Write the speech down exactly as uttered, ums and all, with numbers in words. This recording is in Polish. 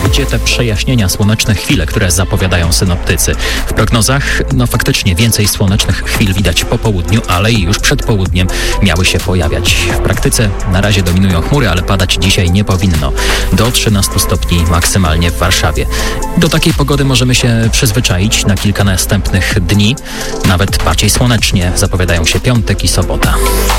gdzie te przejaśnienia, słoneczne chwile, które zapowiadają synoptycy? W prognozach, no faktycznie więcej słonecznych chwil widać po południu, ale i już przed południem miały się pojawiać. W praktyce na razie dominują chmury, ale padać dzisiaj nie powinno. Do trzynastu stopni maksymalnie w Warszawie. Do takiej pogody możemy się przyzwyczaić na kilka następnych dni. Nawet bardziej słonecznie zapowiadają się piątek i sobota.